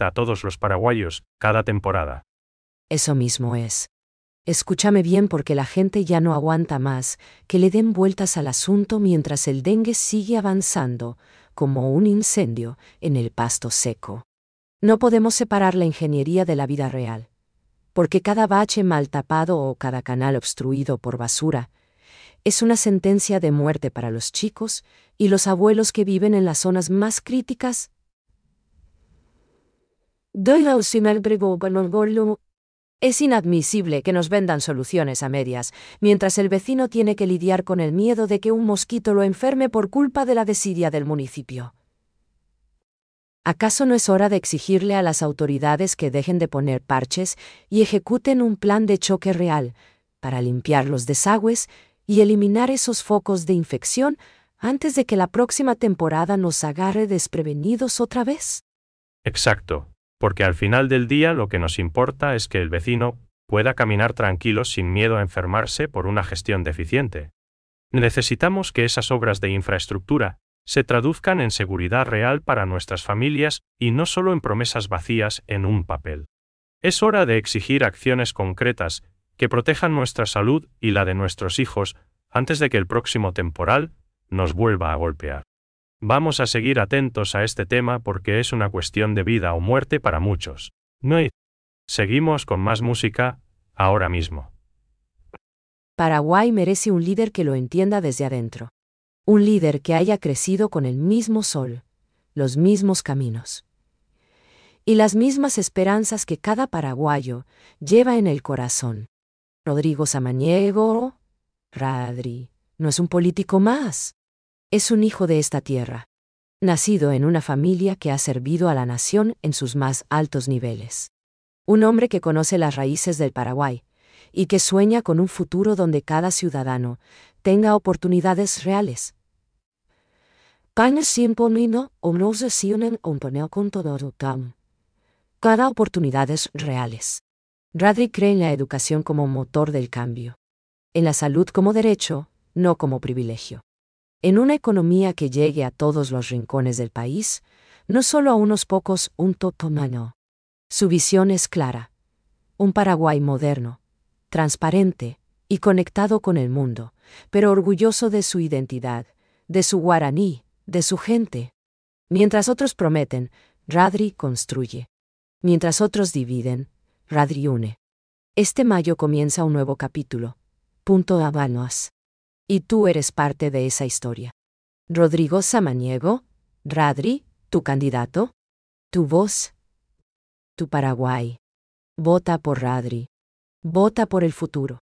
afecta a todos los paraguayos, cada temporada. Eso mismo es. Escúchame bien porque la gente ya no aguanta más que le den vueltas al asunto mientras el dengue sigue avanzando, como un incendio en el pasto seco. No podemos separar la ingeniería de la vida real, porque cada bache mal tapado o cada canal obstruido por basura es una sentencia de muerte para los chicos y los abuelos que viven en las zonas más críticas. Es inadmisible que nos vendan soluciones a medias, mientras el vecino tiene que lidiar con el miedo de que un mosquito lo enferme por culpa de la desidia del municipio. ¿Acaso no es hora de exigirle a las autoridades que dejen de poner parches y ejecuten un plan de choque real para limpiar los desagües y eliminar esos focos de infección antes de que la próxima temporada nos agarre desprevenidos otra vez? Exacto, porque al final del día lo que nos importa es que el vecino pueda caminar tranquilo sin miedo a enfermarse por una gestión deficiente. Necesitamos que esas obras de infraestructura se traduzcan en seguridad real para nuestras familias y no solo en promesas vacías en un papel. Es hora de exigir acciones concretas que protejan nuestra salud y la de nuestros hijos antes de que el próximo temporal nos vuelva a golpear. Vamos a seguir atentos a este tema porque es una cuestión de vida o muerte para muchos. No hay. Seguimos con más música, ahora mismo. Paraguay merece un líder que lo entienda desde adentro. Un líder que haya crecido con el mismo sol, los mismos caminos y las mismas esperanzas que cada paraguayo lleva en el corazón. Rodrigo Samaniego, Radri, no es un político más. Es un hijo de esta tierra, nacido en una familia que ha servido a la nación en sus más altos niveles. Un hombre que conoce las raíces del Paraguay y que sueña con un futuro donde cada ciudadano tenga oportunidades reales. Cada oportunidades reales. Radri cree en la educación como motor del cambio, en la salud como derecho, no como privilegio. En una economía que llegue a todos los rincones del país, no solo a unos pocos, un totomano. Su visión es clara. Un Paraguay moderno, transparente y conectado con el mundo, pero orgulloso de su identidad, de su guaraní, de su gente. Mientras otros prometen, Radri construye. Mientras otros dividen, Radri une. Este mayo comienza un nuevo capítulo. Punto Habanos. Y tú eres parte de esa historia. Rodrigo Samaniego, Radri, tu candidato, tu voz, tu Paraguay. Vota por Radri. Vota por el futuro.